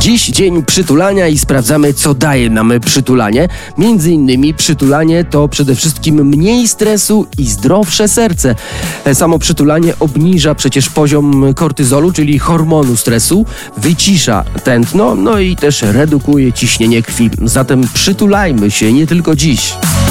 Dziś dzień przytulania i sprawdzamy, co daje nam przytulanie. Między innymi przytulanie to przede wszystkim mniej stresu i zdrowsze serce. Samo przytulanie obniża przecież poziom kortyzolu, czyli hormonu stresu, wycisza tętno, no i też redukuje ciśnienie krwi. Zatem przytulajmy się nie tylko dziś.